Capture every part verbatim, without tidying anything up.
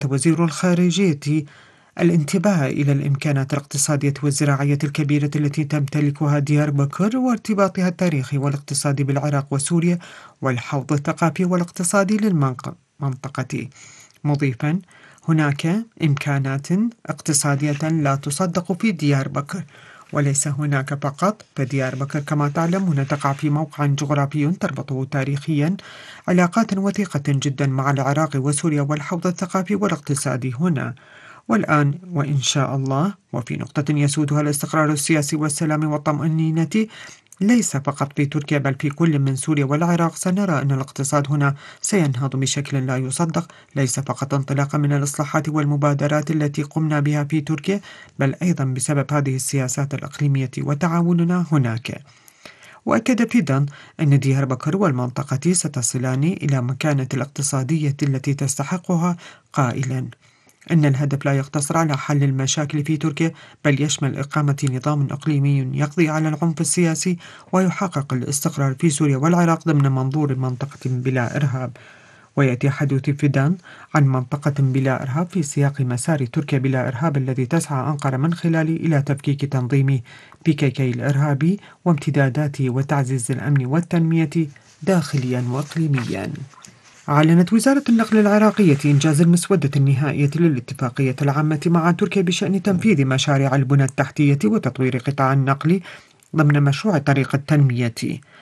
وزير الخارجية الانتباه إلى الإمكانات الاقتصادية والزراعية الكبيرة التي تمتلكها ديار بكر وارتباطها التاريخي والاقتصادي بالعراق وسوريا والحوض الثقافي والاقتصادي للمنطقة، مضيفا: هناك إمكانات اقتصادية لا تصدق في ديار بكر، وليس هناك فقط، فديار بكر كما تعلمون تقع في موقع جغرافي تربطه تاريخيا علاقات وثيقة جدا مع العراق وسوريا والحوض الثقافي والاقتصادي هنا والآن، وإن شاء الله، وفي نقطة يسودها الاستقرار السياسي والسلام والطمأنينة ليس فقط في تركيا بل في كل من سوريا والعراق، سنرى أن الاقتصاد هنا سينهض بشكل لا يصدق، ليس فقط انطلاقا من الإصلاحات والمبادرات التي قمنا بها في تركيا، بل أيضا بسبب هذه السياسات الإقليمية وتعاوننا هناك. وأكد فيدان أن ديار بكر والمنطقة ستصلان إلى مكانة الاقتصادية التي تستحقها، قائلا أن الهدف لا يقتصر على حل المشاكل في تركيا بل يشمل إقامة نظام إقليمي يقضي على العنف السياسي ويحقق الاستقرار في سوريا والعراق ضمن منظور منطقة بلا إرهاب. ويأتي حديث فيدان عن منطقة بلا إرهاب في سياق مسار تركيا بلا إرهاب الذي تسعى أنقرة من خلاله إلى تفكيك تنظيم بي كي كي الإرهابي وامتداداته وتعزيز الأمن والتنمية داخليا وإقليميا. أعلنت وزارة النقل العراقية إنجاز المسودة النهائية للاتفاقية العامة مع تركيا بشأن تنفيذ مشاريع البنى التحتية وتطوير قطاع النقل ضمن مشروع طريق التنمية.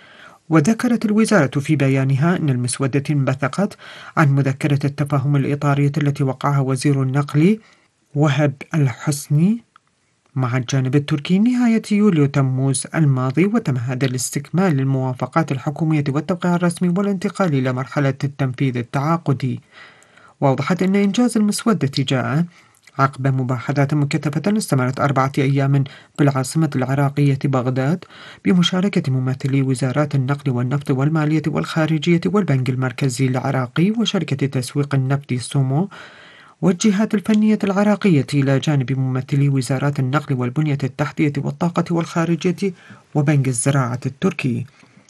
وذكرت الوزارة في بيانها أن المسودة انبثقت عن مذكرة التفاهم الإطارية التي وقعها وزير النقل وهب الحسني مع الجانب التركي نهاية يوليو تموز الماضي، وتمهد لاستكمال الموافقات الحكومية والتوقيع الرسمي والانتقال إلى مرحلة التنفيذ التعاقدي. وأوضحت أن إنجاز المسودة جاء عقب مباحثات مكثفة استمرت أربعة أيام بالعاصمة العراقية بغداد بمشاركة ممثلي وزارات النقل والنفط والمالية والخارجية والبنك المركزي العراقي وشركة تسويق النفط سومو والجهات الفنية العراقية، إلى جانب ممثلي وزارات النقل والبنية التحتية والطاقة والخارجية وبنك الزراعة التركي.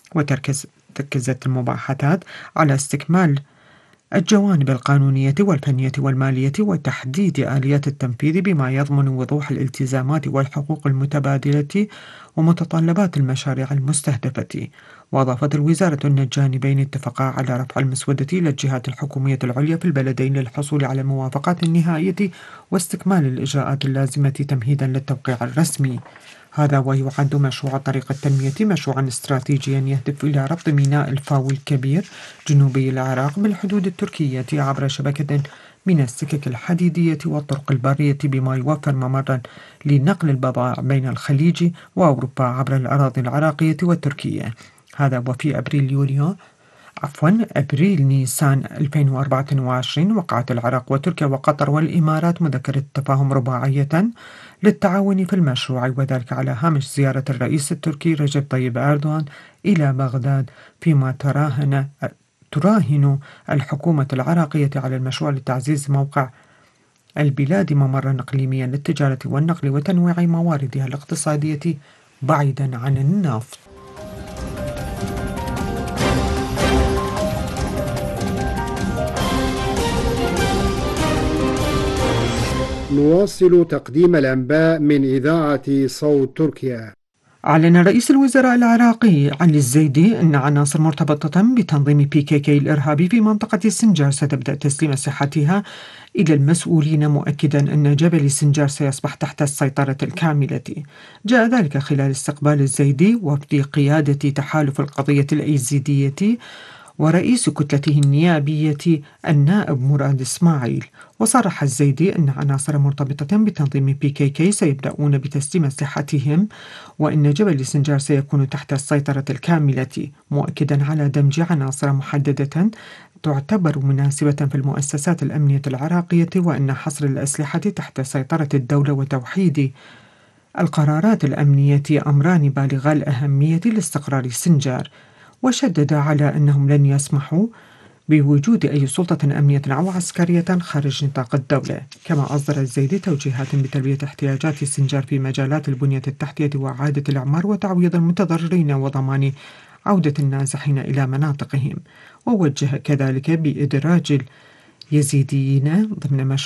وتركزت المباحثات على استكمال الجوانب القانونية والفنية والمالية وتحديد آليات التنفيذ بما يضمن وضوح الالتزامات والحقوق المتبادلة ومتطلبات المشاريع المستهدفة. وأضافت الوزارة أن الجانبين اتفقا على رفع المسودة إلى الجهات الحكومية العليا في البلدين للحصول على الموافقات النهائية واستكمال الإجراءات اللازمة تمهيدا للتوقيع الرسمي. هذا ويعد مشروع طريق التنمية مشروعا استراتيجيا يهدف إلى ربط ميناء الفاو الكبير جنوبي العراق بالحدود التركية عبر شبكة من السكك الحديدية والطرق البرية، بما يوفر ممرا لنقل البضائع بين الخليج وأوروبا عبر الأراضي العراقية والتركية. هذا وفي أبريل يوليو عفوا أبريل نيسان ألفين وأربعة وعشرين وقعت العراق وتركيا وقطر والإمارات مذكرة تفاهم رباعية للتعاون في المشروع، وذلك على هامش زيارة الرئيس التركي رجب طيب أردوغان إلى بغداد، فيما تراهن تراهن الحكومة العراقية على المشروع لتعزيز موقع البلاد ممرا إقليميا للتجارة والنقل وتنويع مواردها الاقتصادية بعيدا عن النفط. نواصل تقديم الأنباء من إذاعة صوت تركيا. أعلن رئيس الوزراء العراقي علي الزيدي أن عناصر مرتبطة بتنظيم بي كي كي الإرهابي في منطقة السنجار ستبدأ تسليم أسلحتها إلى المسؤولين، مؤكدا أن جبل السنجار سيصبح تحت السيطرة الكاملة. جاء ذلك خلال استقبال الزيدي وفد قيادة تحالف القضية الأيزيدية ورئيس كتلته النيابية النائب مراد إسماعيل. وصرح الزيدي أن عناصر مرتبطة بتنظيم بي كي كي سيبدأون بتسليم أسلحتهم وأن جبل السنجار سيكون تحت السيطرة الكاملة، مؤكدا على دمج عناصر محددة تعتبر مناسبة في المؤسسات الأمنية العراقية، وأن حصر الأسلحة تحت سيطرة الدولة وتوحيد القرارات الأمنية أمران بالغا الأهمية لاستقرار السنجار. وشدد على أنهم لن يسمحوا بوجود أي سلطة أمنية أو عسكرية خارج نطاق الدولة. كما أصدر الزيدي توجيهات بتلبية احتياجات السنجار في مجالات البنية التحتية وإعادة الإعمار وتعويض المتضررين وضمان عودة النازحين إلى مناطقهم. ووجه كذلك بإدراج اليزيديين ضمن مشروع